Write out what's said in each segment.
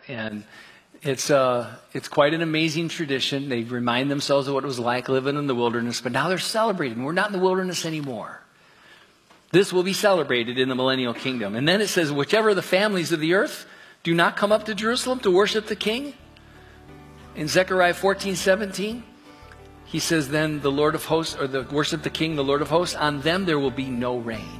And it's quite an amazing tradition. They remind themselves of what it was like living in the wilderness, but now they're celebrating. We're not in the wilderness anymore. This will be celebrated in the millennial kingdom. And then it says, whichever of the families of the earth do not come up to Jerusalem to worship the king. In Zechariah 14:17, he says, then the Lord of hosts, or the worship the king, the Lord of hosts, on them there will be no rain.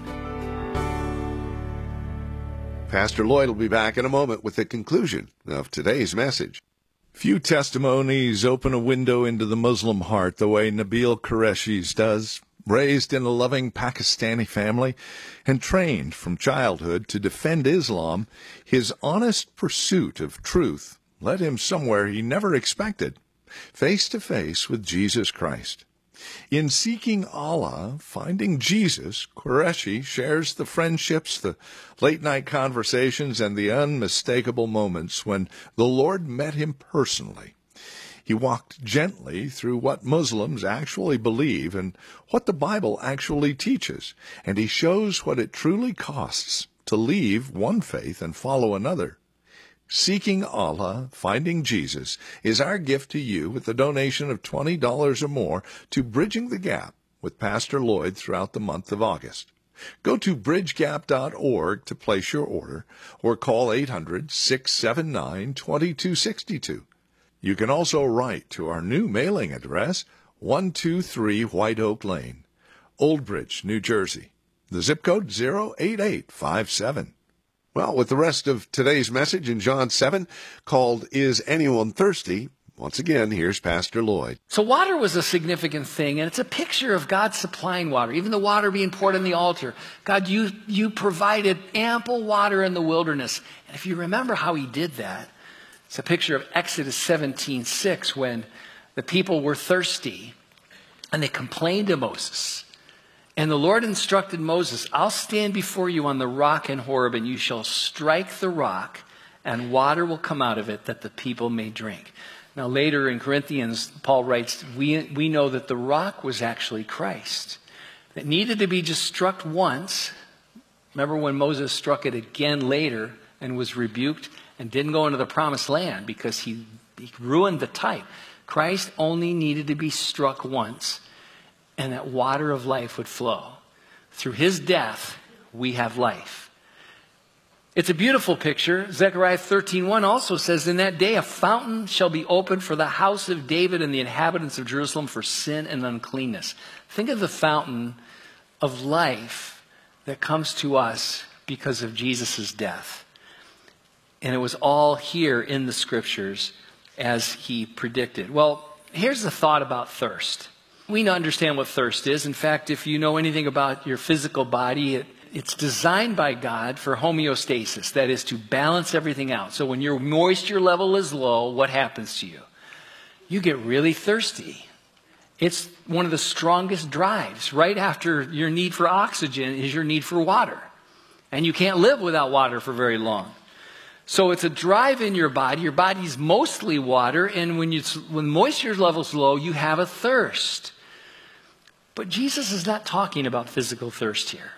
Pastor Lloyd will be back in a moment with the conclusion of today's message. Few testimonies open a window into the Muslim heart the way Nabil Qureshi's does. Raised in a loving Pakistani family and trained from childhood to defend Islam, his honest pursuit of truth led him somewhere he never expected, face to face with Jesus Christ. In seeking Allah, finding Jesus, Qureshi shares the friendships, the late-night conversations, and the unmistakable moments when the Lord met him personally. He walked gently through what Muslims actually believe and what the Bible actually teaches, and he shows what it truly costs to leave one faith and follow another. Seeking Allah, Finding Jesus is our gift to you with a donation of $20 or more to Bridging the Gap with Pastor Lloyd throughout the month of August. Go to bridgegap.org to place your order or call 800-679-2262. You can also write to our new mailing address, 123 White Oak Lane, Old Bridge, New Jersey. The zip code 08857. Well, with the rest of today's message in John 7, called Is Anyone Thirsty? Once again, here's Pastor Lloyd. So water was a significant thing, and it's a picture of God supplying water, even the water being poured on the altar. God, you provided ample water in the wilderness. And if you remember how he did that, it's a picture of Exodus 17:6, when the people were thirsty and they complained to Moses. And the Lord instructed Moses, I'll stand before you on the rock in Horeb, and you shall strike the rock, and water will come out of it that the people may drink. Now later in Corinthians, Paul writes, we know that the rock was actually Christ. It needed to be just struck once. Remember when Moses struck it again later and was rebuked and didn't go into the promised land because he ruined the type. Christ only needed to be struck once, and that water of life would flow. Through his death, we have life. It's a beautiful picture. Zechariah 13:1 also says, in that day a fountain shall be opened for the house of David and the inhabitants of Jerusalem for sin and uncleanness. Think of the fountain of life that comes to us because of Jesus' death. And it was all here in the scriptures as he predicted. Well, here's the thought about thirst. We understand what thirst is. In fact, if you know anything about your physical body, it's designed by God for homeostasis. That is, to balance everything out. So when your moisture level is low, what happens to you? You get really thirsty. It's one of the strongest drives. Right after your need for oxygen is your need for water. And you can't live without water for very long. So it's a drive in your body. Your body's mostly water. And when moisture level's low, you have a thirst. But Jesus is not talking about physical thirst here.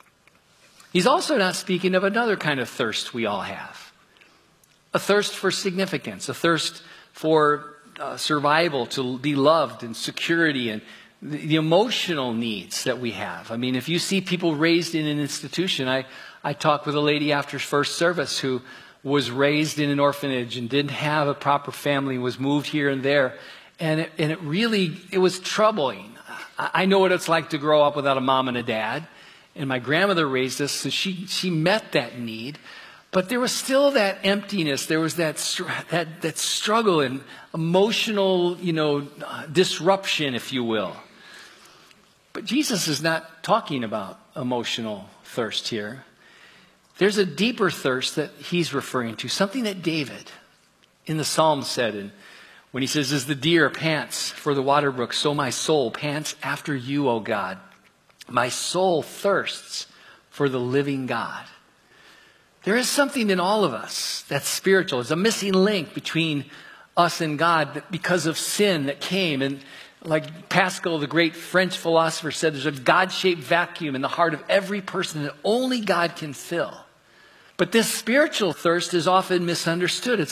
He's also not speaking of another kind of thirst we all have. A thirst for significance, a thirst for survival, to be loved and security and the emotional needs that we have. I mean, if you see people raised in an institution, I talked with a lady after first service who was raised in an orphanage and didn't have a proper family, was moved here and there. And it was troubling. I know what it's like to grow up without a mom and a dad. And my grandmother raised us, so she met that need. But there was still that emptiness. There was that struggle and emotional, disruption, if you will. But Jesus is not talking about emotional thirst here. There's a deeper thirst that he's referring to, something that David in the Psalms said. And when he says, as the deer pants for the water brook, so my soul pants after you, O God. My soul thirsts for the living God. There is something in all of us that's spiritual. There's a missing link between us and God because of sin that came. And like Pascal, the great French philosopher, said, there's a God-shaped vacuum in the heart of every person that only God can fill. But this spiritual thirst is often misunderstood.